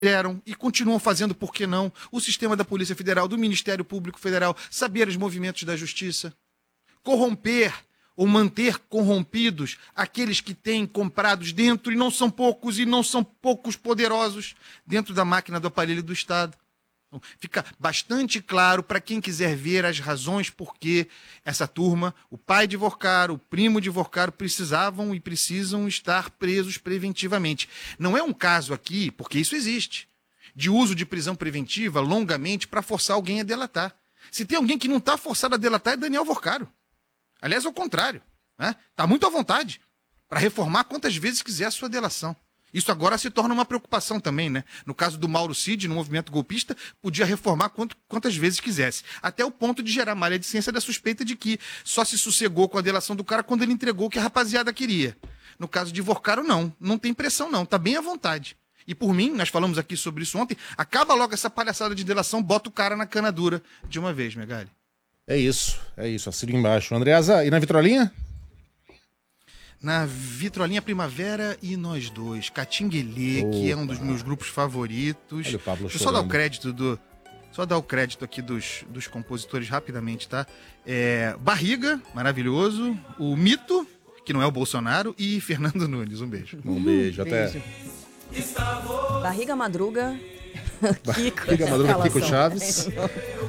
fizeram e continuam fazendo, por que não, o sistema da Polícia Federal, do Ministério Público Federal, saber os movimentos da Justiça, corromper ou manter corrompidos aqueles que têm comprados dentro, e não são poucos poderosos, dentro da máquina do aparelho do Estado. Então, fica bastante claro para quem quiser ver as razões por que essa turma, o pai de Vorcaro, o primo de Vorcaro, precisavam e precisam estar presos preventivamente. Não é um caso aqui, porque isso existe, de uso de prisão preventiva longamente para forçar alguém a delatar. Se tem alguém que não está forçado a delatar, é Daniel Vorcaro. Aliás, ao contrário, né? Está muito à vontade para reformar quantas vezes quiser a sua delação. Isso agora se torna uma preocupação também, né? No caso do Mauro Cid, no movimento golpista, podia reformar quantas vezes quisesse. Até o ponto de gerar maledicência da suspeita de que só se sossegou com a delação do cara quando ele entregou o que a rapaziada queria. No caso de Vorcaro, não tem pressão não, tá bem à vontade. E por mim, nós falamos aqui sobre isso ontem, acaba logo essa palhaçada de delação, bota o cara na cana dura de uma vez, Megali. É isso, assina embaixo. Andreasa, e na vitrolinha? Na vitrolinha Primavera e Nós Dois, Catinguelê, que é um dos meus grupos favoritos. Olha o Pablo Deixa eu só dar o crédito só dar o crédito aqui dos compositores rapidamente, tá? Barriga, maravilhoso, o Mito, que não é o Bolsonaro, e Fernando Nunes. Um beijo. Um beijo, até. Barriga Madruga. Barriga Madruga, Kiko Chaves.